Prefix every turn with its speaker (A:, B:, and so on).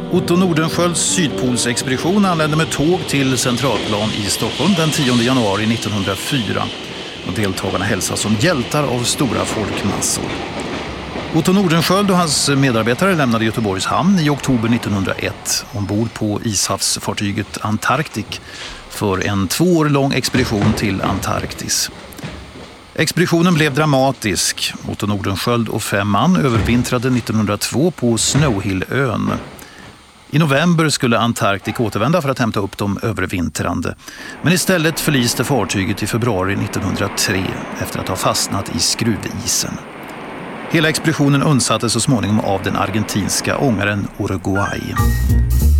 A: Otto Nordenskiölds sydpolsexpedition anlände med tåg till Centralplan i Stockholm den 10 januari 1904. Och deltagarna hälsas som hjältar av stora folkmassor. Otto Nordenskiöld och hans medarbetare lämnade Göteborgs hamn i oktober 1901 ombord på ishavsfartyget Antarktik för en 2 år lång expedition till Antarktis. Expeditionen blev dramatisk. Otto Nordenskiöld och 5 man övervintrade 1902 på Snowhill-ön. I november skulle Antarktik återvända för att hämta upp de övervintrande. Men istället förliste fartyget i februari 1903 efter att ha fastnat i skruvisen. Hela expeditionen undsattes så småningom av den argentinska ångaren Uruguay.